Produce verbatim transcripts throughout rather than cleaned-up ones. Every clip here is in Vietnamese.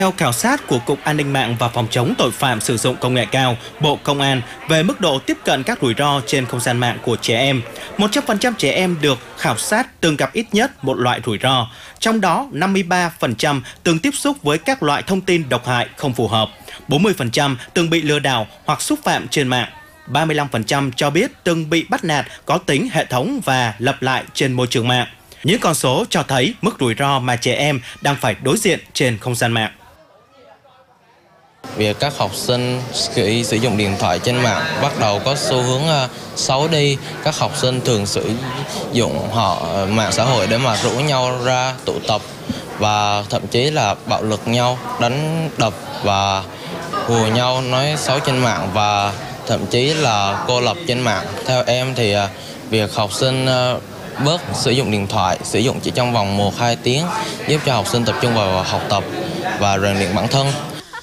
Theo khảo sát của Cục An ninh mạng và Phòng chống tội phạm sử dụng công nghệ cao, Bộ Công an về mức độ tiếp cận các rủi ro trên không gian mạng của trẻ em, một trăm phần trăm trẻ em được khảo sát từng gặp ít nhất một loại rủi ro, trong đó năm mươi ba phần trăm từng tiếp xúc với các loại thông tin độc hại không phù hợp, bốn mươi phần trăm từng bị lừa đảo hoặc xúc phạm trên mạng, ba mươi lăm phần trăm cho biết từng bị bắt nạt có tính hệ thống và lặp lại trên môi trường mạng. Những con số cho thấy mức rủi ro mà trẻ em đang phải đối diện trên không gian mạng. Việc các học sinh khi sử dụng điện thoại trên mạng bắt đầu có xu hướng xấu đi. Các học sinh thường sử dụng họ mạng xã hội để mà rủ nhau ra tụ tập và thậm chí là bạo lực nhau, đánh đập và hùa nhau, nói xấu trên mạng và thậm chí là cô lập trên mạng. Theo em thì việc học sinh bớt sử dụng điện thoại, sử dụng chỉ trong vòng một đến hai tiếng giúp cho học sinh tập trung vào học tập và rèn luyện bản thân.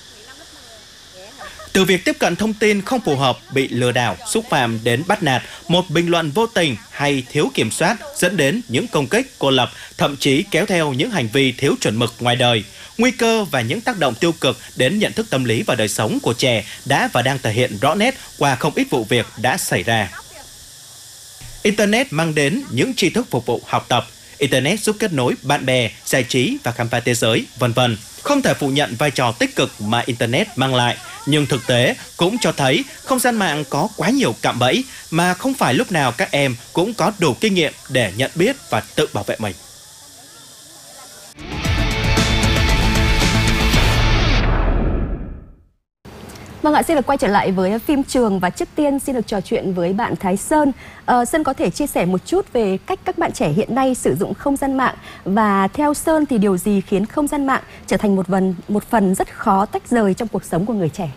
Từ việc tiếp cận thông tin không phù hợp, bị lừa đảo, xúc phạm đến bắt nạt, một bình luận vô tình hay thiếu kiểm soát dẫn đến những công kích, cô lập, thậm chí kéo theo những hành vi thiếu chuẩn mực ngoài đời. Nguy cơ và những tác động tiêu cực đến nhận thức tâm lý và đời sống của trẻ đã và đang thể hiện rõ nét qua không ít vụ việc đã xảy ra. Internet mang đến những tri thức phục vụ học tập. Internet giúp kết nối bạn bè, giải trí và khám phá thế giới, vân vân. Không thể phủ nhận vai trò tích cực mà Internet mang lại, nhưng thực tế cũng cho thấy không gian mạng có quá nhiều cạm bẫy mà không phải lúc nào các em cũng có đủ kinh nghiệm để nhận biết và tự bảo vệ mình. Vâng ạ, xin được quay trở lại với phim trường và trước tiên xin được trò chuyện với bạn Thái Sơn. À, Sơn có thể chia sẻ một chút về cách các bạn trẻ hiện nay sử dụng không gian mạng và theo Sơn thì điều gì khiến không gian mạng trở thành một phần một phần rất khó tách rời trong cuộc sống của người trẻ?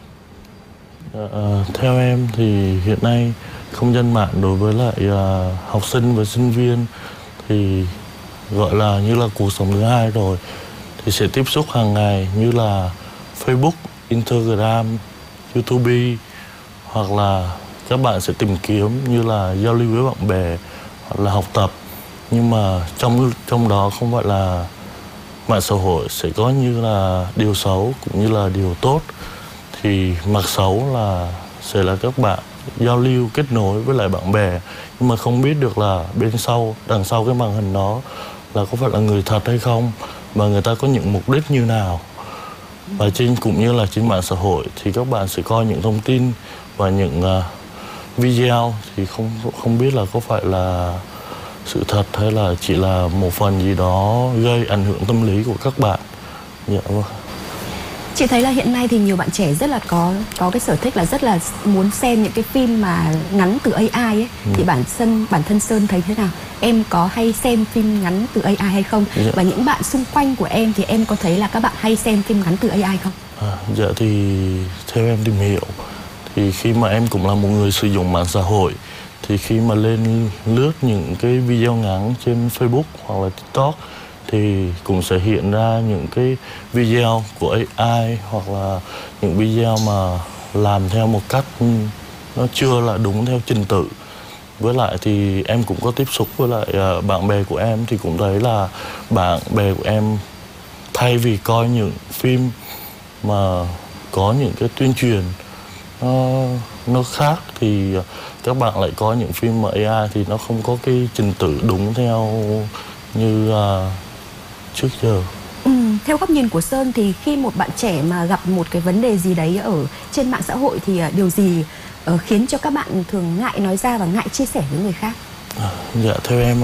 À, theo em thì hiện nay không gian mạng đối với lại à, học sinh và sinh viên thì gọi là như là cuộc sống thứ hai rồi, thì sẽ tiếp xúc hàng ngày như là Facebook, Instagram, YouTube, hoặc là các bạn sẽ tìm kiếm như là giao lưu với bạn bè hoặc là học tập, nhưng mà trong trong đó không phải là mạng xã hội sẽ có như là điều xấu cũng như là điều tốt. Thì mặt xấu là sẽ là các bạn giao lưu kết nối với lại bạn bè nhưng mà không biết được là bên sau, đằng sau cái màn hình đó là có phải là người thật hay không, và người ta có những mục đích như nào. Và trên cũng như là trên mạng xã hội thì các bạn sẽ coi những thông tin và những uh, video thì không không biết là có phải là sự thật hay là chỉ là một phần gì đó gây ảnh hưởng tâm lý của các bạn. Dạ vâng. Chị thấy là hiện nay thì nhiều bạn trẻ rất là có có cái sở thích là rất là muốn xem những cái phim mà ngắn từ a i ấy. Ừ. Thì bản thân bản thân Sơn thấy thế nào? Em có hay xem phim ngắn từ a i hay không? Dạ. Và những bạn xung quanh của em thì em có thấy là các bạn hay xem phim ngắn từ a i không? À, dạ thì theo em tìm hiểu thì khi mà em cũng là một người sử dụng mạng xã hội thì khi mà lên lướt những cái video ngắn trên Facebook hoặc là TikTok thì cũng sẽ hiện ra những cái video của a i hoặc là những video mà làm theo một cách nó chưa là đúng theo trình tự. Với lại thì em cũng có tiếp xúc với lại uh, bạn bè của em thì cũng thấy là bạn bè của em thay vì coi những phim mà có những cái tuyên truyền nó, nó khác thì các bạn lại có những phim mà a i thì nó không có cái trình tự đúng theo như uh, trước giờ. Ừ, theo góc nhìn của Sơn thì khi một bạn trẻ mà gặp một cái vấn đề gì đấy ở trên mạng xã hội thì điều gì uh, khiến cho các bạn thường ngại nói ra và ngại chia sẻ với người khác? À, dạ theo em á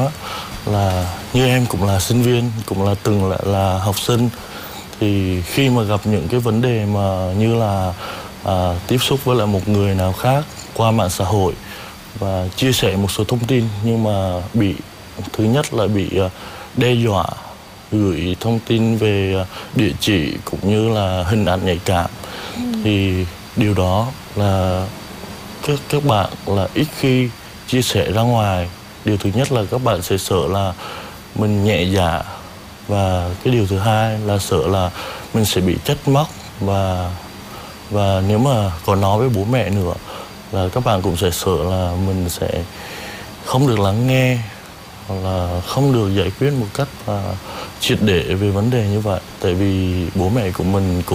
là như em cũng là sinh viên, cũng là từng là, là học sinh, thì khi mà gặp những cái vấn đề mà như là à, tiếp xúc với lại một người nào khác qua mạng xã hội và chia sẻ một số thông tin nhưng mà bị thứ nhất là bị uh, đe dọa gửi thông tin về địa chỉ cũng như là hình ảnh nhạy cảm, ừ. thì điều đó là các các bạn là ít khi chia sẻ ra ngoài. Điều thứ nhất là các bạn sẽ sợ là mình nhẹ dạ, và cái điều thứ hai là sợ là mình sẽ bị trách móc, và và nếu mà còn nói với bố mẹ nữa là các bạn cũng sẽ sợ là mình sẽ không được lắng nghe hoặc là không được giải quyết một cách uh, triệt để về vấn đề như vậy, tại vì bố mẹ của mình cũng